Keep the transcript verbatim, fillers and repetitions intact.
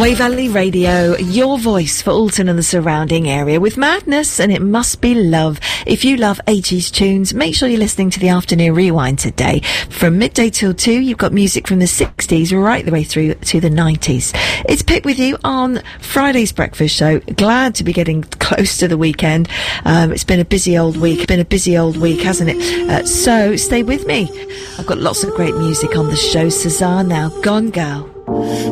Waverley Radio, your voice for Alton and the surrounding area with madness, and it must be love. If you love eighties tunes, make sure you're listening to the Afternoon Rewind today. From midday till two, you've got music from the sixties right the way through to the nineties. It's Pip with you on Friday's breakfast show. Glad to be getting close to the weekend. Um, it's been a busy old week. It's been a busy old week, hasn't it? Uh, so stay with me. I've got lots of great music on the show. Cezanne now, Gone Girl.